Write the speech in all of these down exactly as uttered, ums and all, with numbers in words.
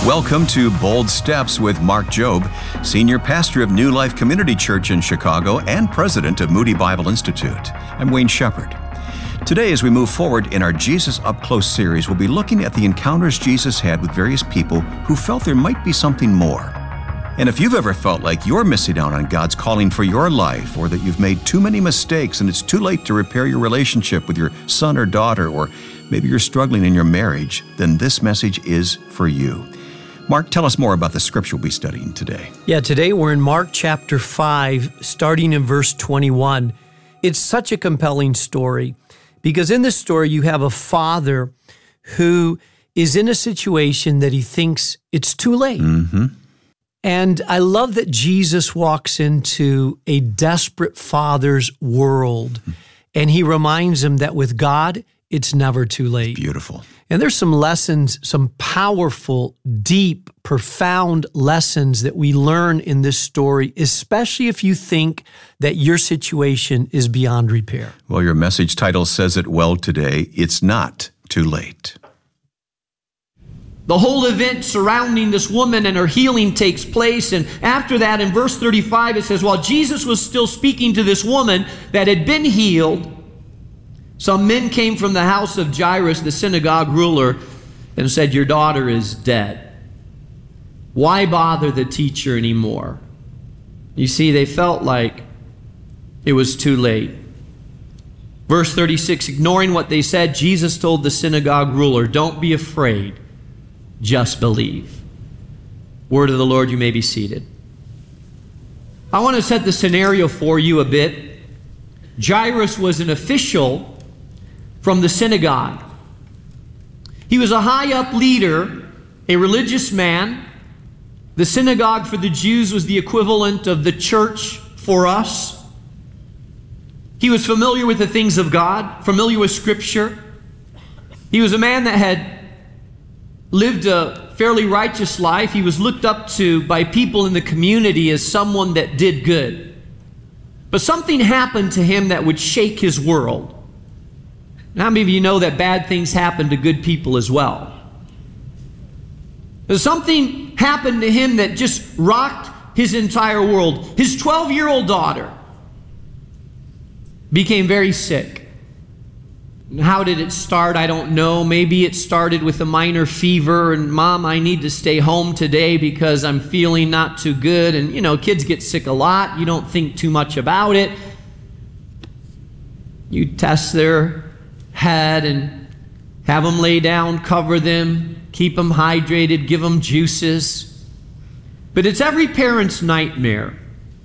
Welcome to Bold Steps with Mark Jobe, Senior Pastor of New Life Community Church in Chicago and President of Moody Bible Institute. I'm Wayne Shepherd. Today, as we move forward in our Jesus Up Close series, we'll be looking at the encounters Jesus had with various people who felt there might be something more. And if you've ever felt like you're missing out on God's calling for your life, or that you've made too many mistakes and it's too late to repair your relationship with your son or daughter, or maybe you're struggling in your marriage, then this message is for you. Mark, tell us more about the scripture we'll be studying today. Yeah, today we're in Mark chapter five, starting in verse twenty-one. It's such a compelling story because in this story you have a father who is in a situation that he thinks it's too late. Mm-hmm. And I love that Jesus walks into a desperate father's world, and he reminds him that with God, it's never too late. Beautiful. And there's some lessons, some powerful, deep, profound lessons that we learn in this story, especially if you think that your situation is beyond repair. Well, your message title says it well today. It's not too late. The whole event surrounding this woman and her healing takes place. And after that, in verse thirty-five, it says, while Jesus was still speaking to this woman that had been healed, some men came from the house of Jairus, the synagogue ruler, and said, your daughter is dead. Why bother the teacher anymore? You see, they felt like it was too late. Verse thirty-six, ignoring what they said, Jesus told the synagogue ruler, don't be afraid, just believe. Word of the Lord, you may be seated. I want to set the scenario for you a bit. Jairus was an official from the synagogue. He was a high-up leader, a religious man. The synagogue for the Jews was the equivalent of the church for us. He was familiar with the things of God, familiar with Scripture. He was a man that had lived a fairly righteous life. He was looked up to by people in the community as someone that did good. But something happened to him that would shake his world. And how many of you know that bad things happen to good people as well? Something happened to him that just rocked his entire world. His twelve-year-old daughter became very sick. And how did it start? I don't know. Maybe it started with a minor fever and, Mom, I need to stay home today because I'm feeling not too good. And, you know, kids get sick a lot. You don't think too much about it. You test their head and have them lay down, cover them, keep them hydrated, give them juices. But it's every parent's nightmare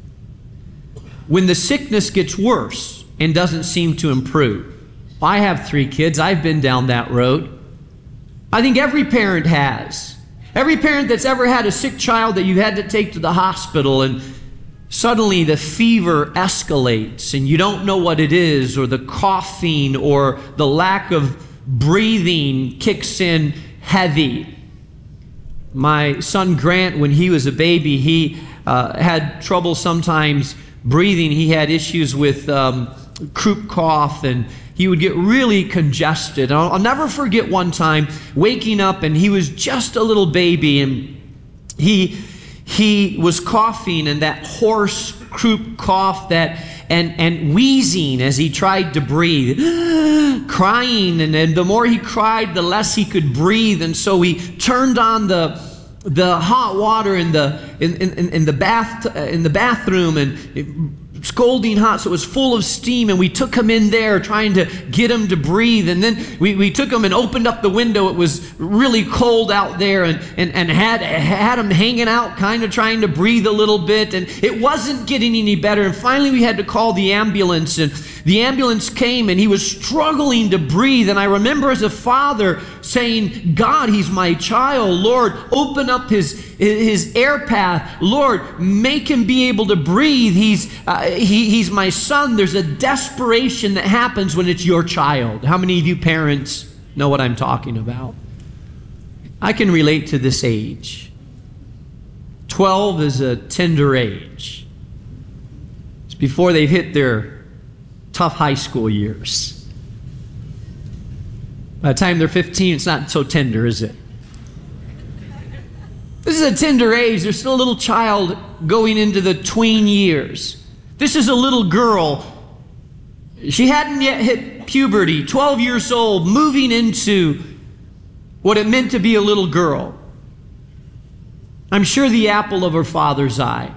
when the sickness gets worse and doesn't seem to improve. I have three kids. I've been down that road. I think every parent has. Every parent that's ever had a sick child that you had to take to the hospital and suddenly the fever escalates and you don't know what it is, or the coughing or the lack of breathing kicks in heavy. My son Grant, when he was a baby, he uh, had trouble sometimes breathing. He had issues with um, croup cough, and he would get really congested. I'll, I'll never forget one time waking up, and he was just a little baby, and he he was coughing, and that hoarse croup cough, that and and wheezing as he tried to breathe, crying, and, and the more he cried, the less he could breathe. And so we turned on the the hot water in the in in, in the bath in the bathroom, and it, scalding hot, so it was full of steam, and we took him in there trying to get him to breathe. And then we, we took him and opened up the window. It was really cold out there, and, and, and had, had him hanging out, kind of trying to breathe a little bit, and it wasn't getting any better. And finally we had to call the ambulance, and the ambulance came, and he was struggling to breathe. And I remember as a father saying, God, he's my child. Lord, open up his his air path. Lord, make him be able to breathe. He's uh, he, he's my son. There's a desperation that happens when it's your child. How many of you parents know what I'm talking about? I can relate to this age. twelve is a tender age. It's before they've hit their tough high school years. By the time they're fifteen, it's not so tender, is it? This is a tender age. There's still a little child going into the tween years. This is a little girl. She hadn't yet hit puberty, twelve years old, moving into what it meant to be a little girl. I'm sure the apple of her father's eye.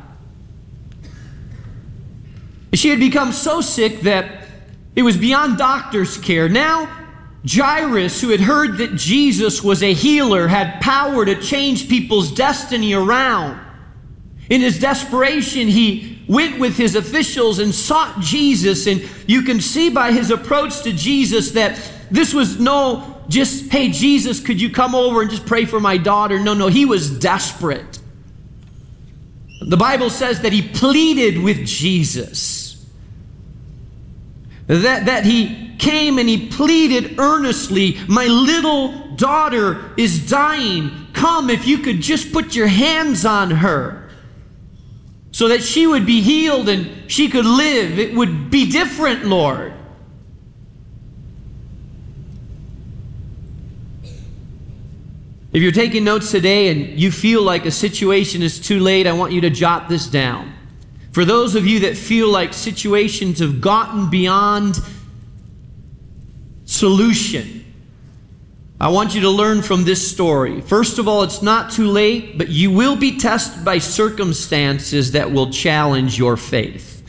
She had become so sick that it was beyond doctor's care. Now, Jairus, who had heard that Jesus was a healer, had power to change people's destiny around. In his desperation, he went with his officials and sought Jesus. And you can see by his approach to Jesus that this was no just, hey, Jesus, could you come over and just pray for my daughter? No, no, he was desperate. The Bible says that he pleaded with Jesus. That, that he came and he pleaded earnestly, my little daughter is dying. Come, if you could just put your hands on her so that she would be healed and she could live. It would be different, Lord. If you're taking notes today and you feel like a situation is too late, I want you to jot this down. For those of you that feel like situations have gotten beyond solution, I want you to learn from this story. First of all, it's not too late, but you will be tested by circumstances that will challenge your faith.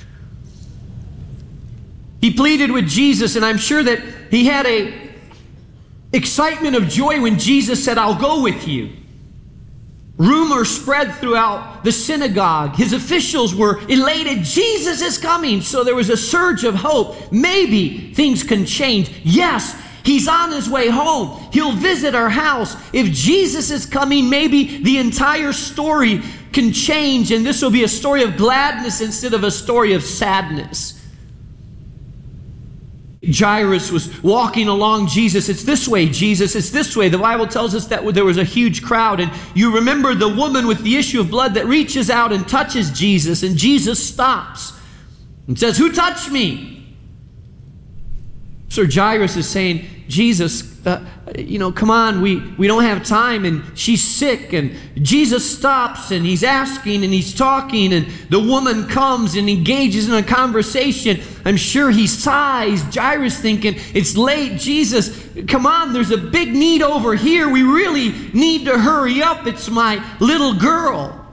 He pleaded with Jesus, and I'm sure that he had a excitement of joy when Jesus said, I'll go with you. Rumor spread throughout the synagogue. His officials were elated. Jesus is coming. So there was a surge of hope. Maybe things can change. Yes, he's on his way home. He'll visit our house. If Jesus is coming, maybe the entire story can change, and this will be a story of gladness instead of a story of sadness. Jairus was walking along Jesus. It's this way, Jesus. It's this way. The Bible tells us that there was a huge crowd. And you remember the woman with the issue of blood that reaches out and touches Jesus. And Jesus stops and says, who touched me? So Jairus is saying, Jesus, uh, you know, come on, we, we don't have time, and she's sick. And Jesus stops, and he's asking, and he's talking, and the woman comes and engages in a conversation. I'm sure he sighs, Jairus thinking, it's late, Jesus, come on, there's a big need over here. We really need to hurry up. It's my little girl.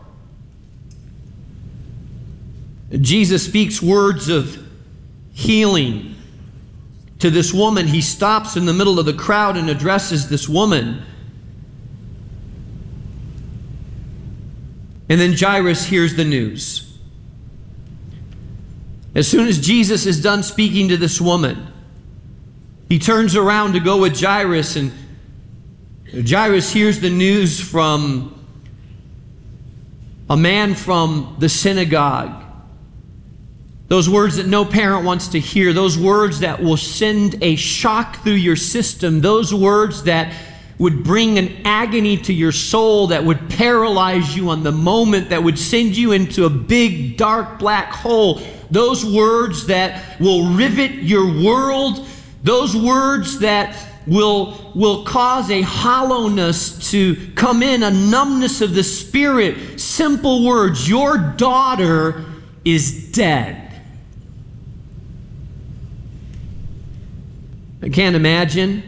Jesus speaks words of healing to this woman. He stops in the middle of the crowd and addresses this woman. And then Jairus hears the news. As soon as Jesus is done speaking to this woman, he turns around to go with Jairus, and Jairus hears the news from a man from the synagogue. Those words that no parent wants to hear. Those words that will send a shock through your system. Those words that would bring an agony to your soul, that would paralyze you on the moment, that would send you into a big, dark, black hole. Those words that will rivet your world. Those words that will, will cause a hollowness to come in, a numbness of the spirit. Simple words. Your daughter is dead. I can't imagine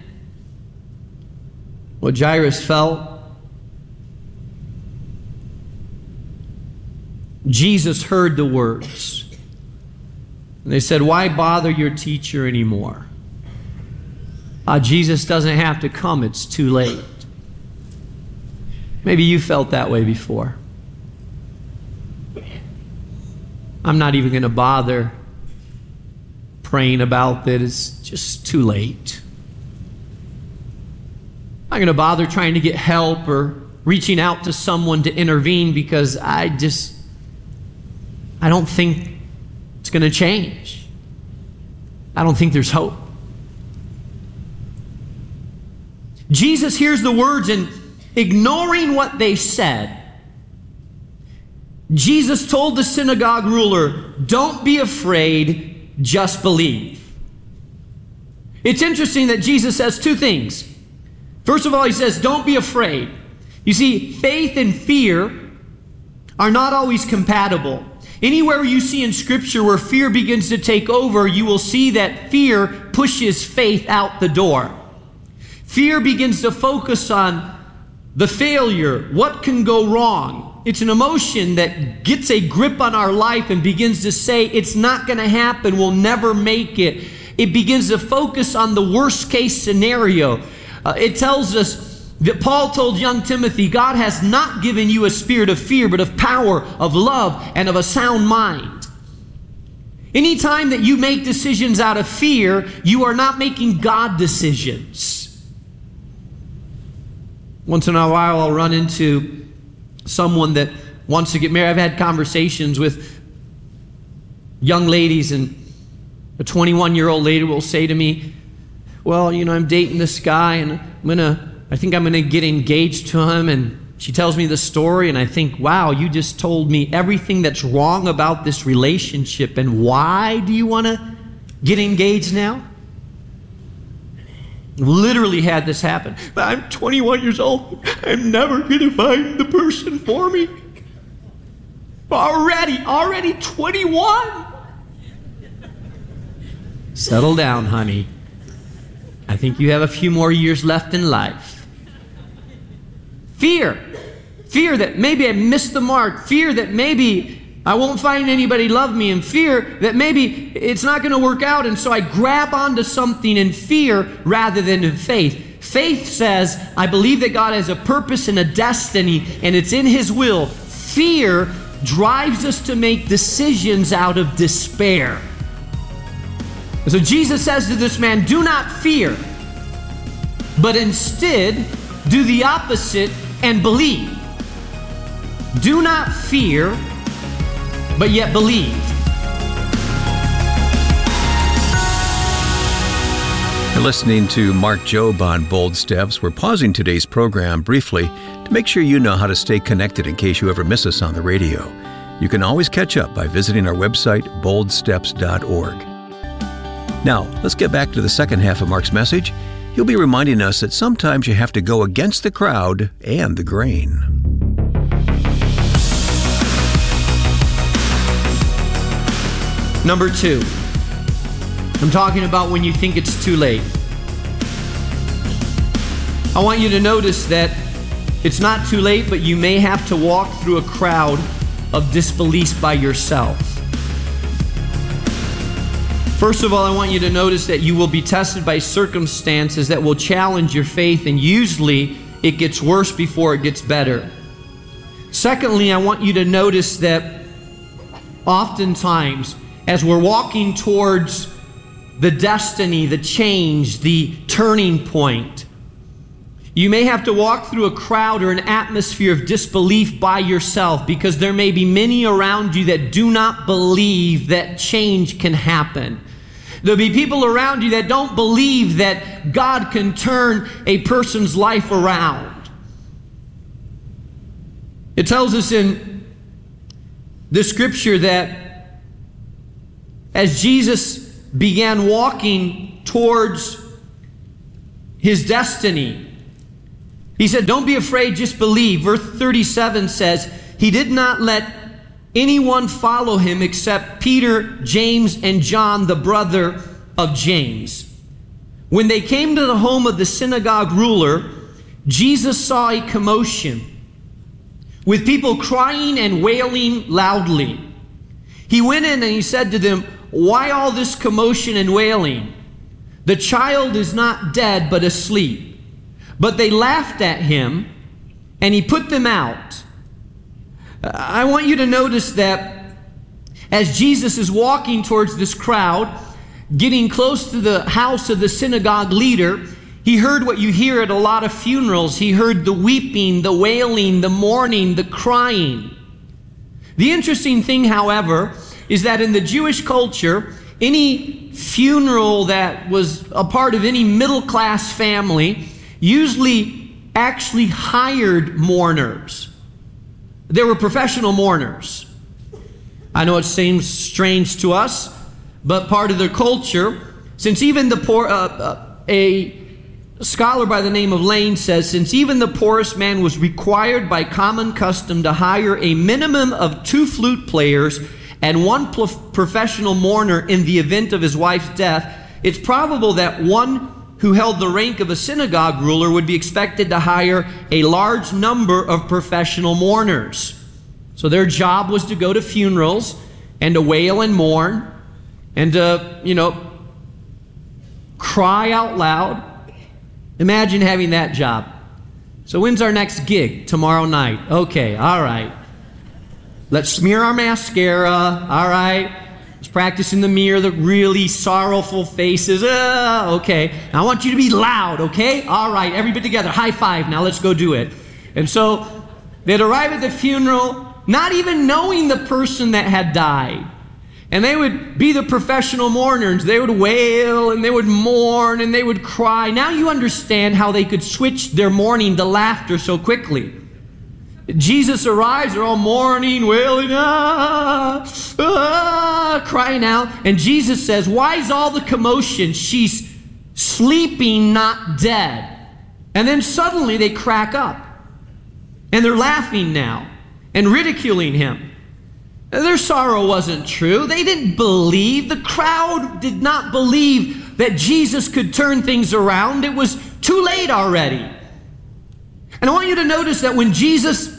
what Jairus felt. Jesus heard the words. And they said, why bother your teacher anymore? Uh, Jesus doesn't have to come. It's too late. Maybe you felt that way before. I'm not even going to bother praying about that. It's just too late. I'm not going to bother trying to get help or reaching out to someone to intervene, because I just, I don't think it's going to change. I don't think there's hope. Jesus hears the words, and ignoring what they said, Jesus told the synagogue ruler, don't be afraid, just believe. It's interesting that Jesus says two things. First of all, he says, don't be afraid. You see, faith and fear are not always compatible. Anywhere you see in Scripture where fear begins to take over, you will see that fear pushes faith out the door. Fear begins to focus on the failure, what can go wrong. It's an emotion that gets a grip on our life and begins to say, it's not going to happen, we'll never make it. It begins to focus on the worst case scenario. Uh, it tells us that Paul told young Timothy, God has not given you a spirit of fear, but of power, of love, and of a sound mind. Anytime that you make decisions out of fear, you are not making God decisions. Once in a while, I'll run into someone that wants to get married. I've had conversations with young ladies, and a twenty-one-year-old lady will say to me, well, you know, I'm dating this guy, and I'm gonna, I think I'm gonna get engaged to him. And she tells me the story, and I think, wow, you just told me everything that's wrong about this relationship. And why do you want to get engaged now? Literally had this happen. But I'm twenty-one years old. I'm never going to find the person for me. Already, already twenty-one. Settle down, honey. I think you have a few more years left in life. Fear. Fear that maybe I missed the mark. Fear that maybe I won't find anybody love me, and fear that maybe it's not going to work out, and so I grab onto something in fear rather than in faith. Faith says, I believe that God has a purpose and a destiny, and it's in His will. Fear drives us to make decisions out of despair. And so Jesus says to this man, do not fear, but instead do the opposite and believe. Do not fear, but yet believe. You're listening to Mark Jobe on Bold Steps. We're pausing today's program briefly to make sure you know how to stay connected in case you ever miss us on the radio. You can always catch up by visiting our website, bold steps dot org. Now, let's get back to the second half of Mark's message. He'll be reminding us that sometimes you have to go against the crowd and the grain. Number two, I'm talking about when you think it's too late. I want you to notice that it's not too late, but you may have to walk through a crowd of disbelief by yourself. First of all, I want you to notice that you will be tested by circumstances that will challenge your faith, and usually it gets worse before it gets better. Secondly, I want you to notice that oftentimes, as we're walking towards the destiny, the change, the turning point, you may have to walk through a crowd or an atmosphere of disbelief by yourself, because there may be many around you that do not believe that change can happen. There'll be people around you that don't believe that God can turn a person's life around. It tells us in the scripture that as Jesus began walking towards his destiny, he said, don't be afraid, just believe. Verse thirty-seven says, he did not let anyone follow him except Peter, James, and John, the brother of James. When they came to the home of the synagogue ruler, Jesus saw a commotion with people crying and wailing loudly. He went in and he said to them, why all this commotion and wailing? The child is not dead, but asleep. But they laughed at him, and he put them out. I want you to notice that as Jesus is walking towards this crowd, getting close to the house of the synagogue leader, he heard what you hear at a lot of funerals. He heard the weeping, the wailing, the mourning, the crying. The interesting thing, however, is that in the Jewish culture, any funeral that was a part of any middle-class family usually actually hired mourners. There were professional mourners. I know it seems strange to us, but part of their culture, since even the poor, uh, uh, a A scholar by the name of Lane says, since even the poorest man was required by common custom to hire a minimum of two flute players and one pl- professional mourner in the event of his wife's death, it's probable that one who held the rank of a synagogue ruler would be expected to hire a large number of professional mourners. So their job was to go to funerals and to wail and mourn and to, you know, cry out loud. Imagine having that job. So when's our next gig? Tomorrow night. Okay, all right. Let's smear our mascara. All right. Let's practice in the mirror the really sorrowful faces. Uh, okay. Now I want you to be loud, okay? All right, everybody together. High five. Now let's go do it. And so they'd arrive at the funeral, not even knowing the person that had died. And they would be the professional mourners. They would wail and they would mourn and they would cry. Now you understand how they could switch their mourning to laughter so quickly. Jesus arrives, they're all mourning, wailing, ah, ah, crying out. And Jesus says, why is all the commotion? She's sleeping, not dead. And then suddenly they crack up. And they're laughing now and ridiculing him. Their sorrow wasn't true. They didn't believe. The crowd did not believe that Jesus could turn things around. It was too late already. And I want you to notice that when Jesus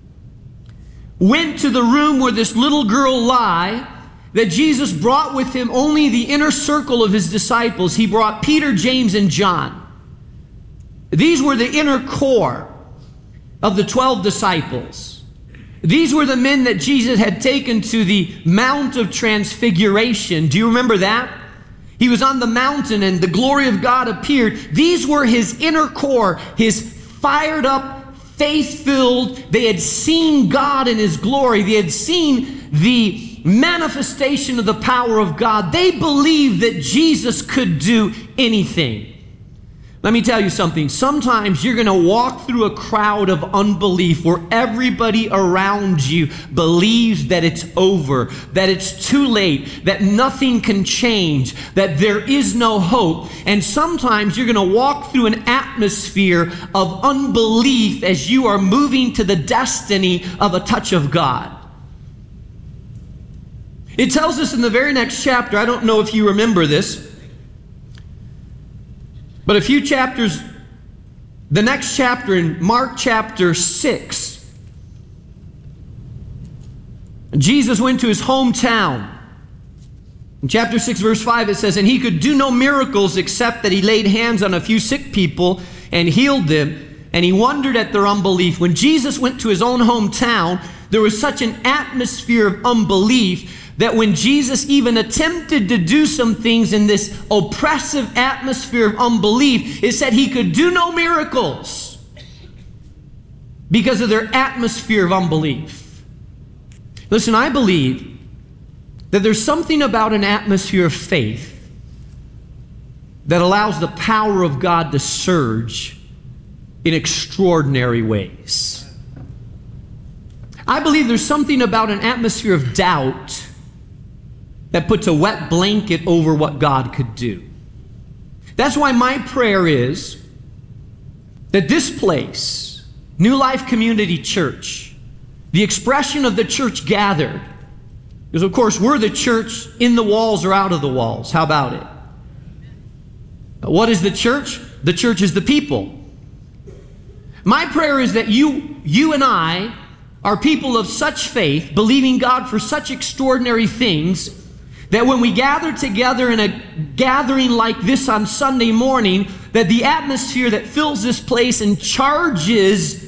went to the room where this little girl lay, that Jesus brought with him only the inner circle of his disciples. He brought Peter, James, and John. These were the inner core of the twelve disciples. These were the men that Jesus had taken to the Mount of Transfiguration. Do you remember that? He was on the mountain and the glory of God appeared. These were his inner core, his fired up, faith-filled. They had seen God in his glory. They had seen the manifestation of the power of God. They believed that Jesus could do anything. Let me tell you something. Sometimes you're going to walk through a crowd of unbelief where everybody around you believes that it's over, that it's too late, that nothing can change, that there is no hope. And sometimes you're going to walk through an atmosphere of unbelief as you are moving to the destiny of a touch of God. It tells us in the very next chapter, I don't know if you remember this, but a few chapters, the next chapter in Mark chapter six, Jesus went to his hometown. In chapter six, verse five, it says, and he could do no miracles except that he laid hands on a few sick people and healed them, and he wondered at their unbelief. When Jesus went to his own hometown, there was such an atmosphere of unbelief that when Jesus even attempted to do some things in this oppressive atmosphere of unbelief, it said he could do no miracles because of their atmosphere of unbelief. Listen, I believe that there's something about an atmosphere of faith that allows the power of God to surge in extraordinary ways. I believe there's something about an atmosphere of doubt that puts a wet blanket over what God could do. That's why my prayer is that this place, New Life Community Church, the expression of the church gathered, because of course we're the church in the walls or out of the walls. How about it? What is the church? The church is the people. My prayer is that you, you and I are people of such faith, believing God for such extraordinary things, that when we gather together in a gathering like this on Sunday morning, that the atmosphere that fills this place and charges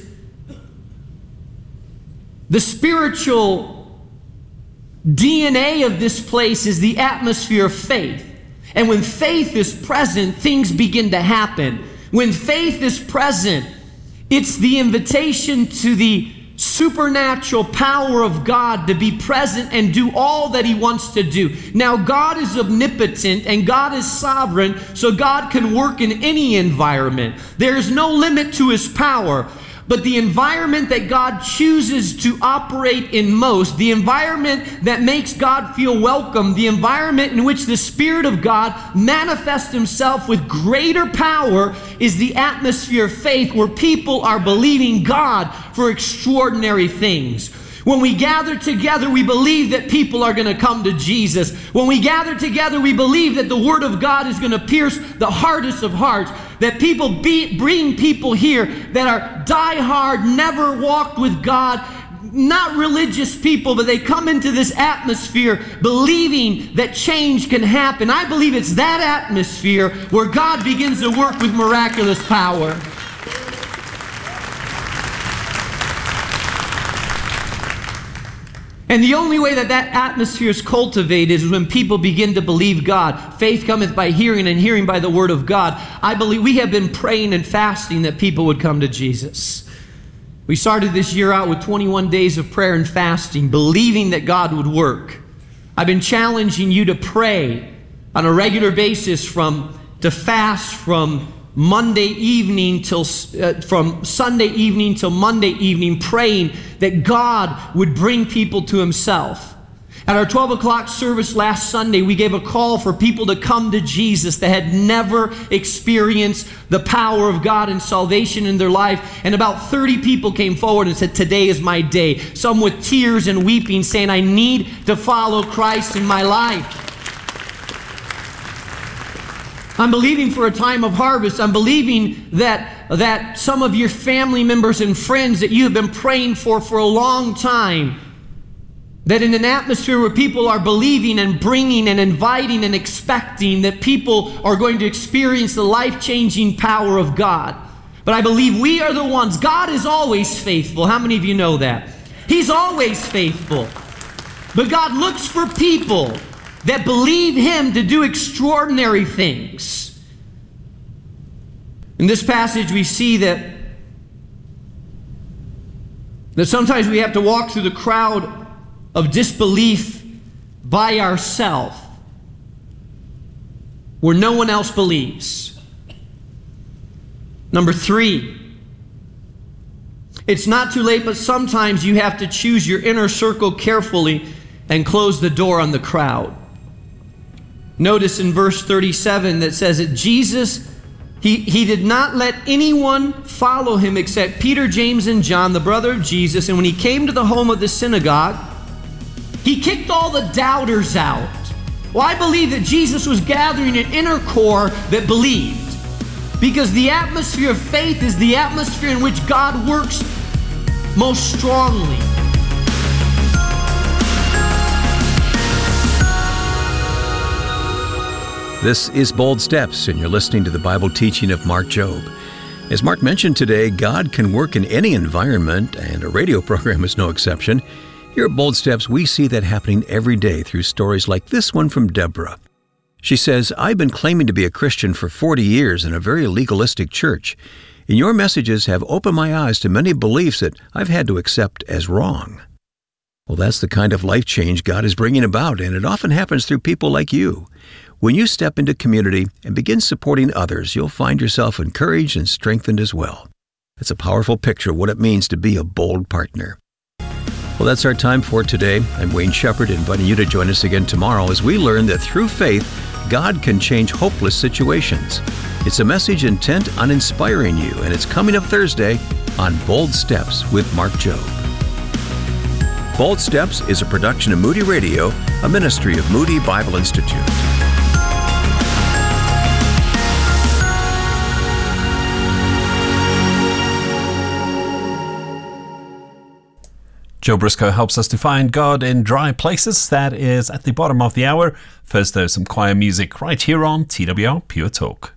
the spiritual D N A of this place is the atmosphere of faith. And when faith is present, things begin to happen. When faith is present, it's the invitation to the supernatural power of God to be present and do all that he wants to do. Now, God is omnipotent and God is sovereign, so God can work in any environment. There is no limit to his power. But the environment that God chooses to operate in most, the environment that makes God feel welcome, the environment in which the Spirit of God manifests himself with greater power, is the atmosphere of faith where people are believing God for extraordinary things. When we gather together, we believe that people are going to come to Jesus. When we gather together, we believe that the Word of God is going to pierce the hardest of hearts. That people be, bring people here that are die-hard, never walked with God, not religious people, but they come into this atmosphere believing that change can happen. I believe it's that atmosphere where God begins to work with miraculous power. And the only way that that atmosphere is cultivated is when people begin to believe God. Faith cometh by hearing, and hearing by the word of God. I believe we have been praying and fasting that people would come to Jesus. We started this year out with twenty-one days of prayer and fasting, believing that God would work. I've been challenging you to pray on a regular basis, from to fast from Monday evening till uh, from Sunday evening till Monday evening, praying that God would bring people to himself. At our twelve o'clock service last Sunday, we gave a call for people to come to Jesus that had never experienced the power of God and salvation in their life. And about thirty people came forward and said, today is my day. Some with tears and weeping, saying, I need to follow Christ in my life. I'm believing for a time of harvest. I'm believing that, that some of your family members and friends that you have been praying for for a long time, that in an atmosphere where people are believing and bringing and inviting and expecting, that people are going to experience the life-changing power of God. But I believe we are the ones. God is always faithful. How many of you know that? He's always faithful. But God looks for people that believe him to do extraordinary things. In this passage, we see that, that sometimes we have to walk through the crowd of disbelief by ourselves, where no one else believes. Number three, it's not too late, but sometimes you have to choose your inner circle carefully and close the door on the crowd. Notice in verse thirty-seven that says that Jesus, he, he did not let anyone follow him except Peter, James, and John, the brother of Jesus. And when he came to the home of the synagogue, he kicked all the doubters out. Well, I believe that Jesus was gathering an inner core that believed, because the atmosphere of faith is the atmosphere in which God works most strongly. This is Bold Steps, and you're listening to the Bible teaching of Mark Jobe. As Mark mentioned today, God can work in any environment, and a radio program is no exception. Here at Bold Steps, we see that happening every day through stories like this one from Deborah. She says, I've been claiming to be a Christian for forty years in a very legalistic church, and your messages have opened my eyes to many beliefs that I've had to accept as wrong. Well, that's the kind of life change God is bringing about, and it often happens through people like you. When you step into community and begin supporting others, you'll find yourself encouraged and strengthened as well. It's a powerful picture of what it means to be a bold partner. Well, that's our time for today. I'm Wayne Shepherd, inviting you to join us again tomorrow as we learn that through faith, God can change hopeless situations. It's a message intent on inspiring you, and it's coming up Thursday on Bold Steps with Mark Jobe. Bold Steps is a production of Moody Radio, a ministry of Moody Bible Institute. Joe Briscoe helps us to find God in dry places. That is at the bottom of the hour. First, there's some choir music right here on T W R Pure Talk.